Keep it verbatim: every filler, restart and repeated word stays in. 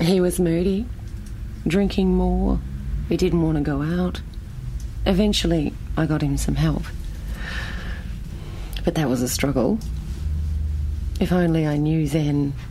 He was moody, drinking more. He didn't want to go out. Eventually, I got him some help. But that was a struggle. If only I knew then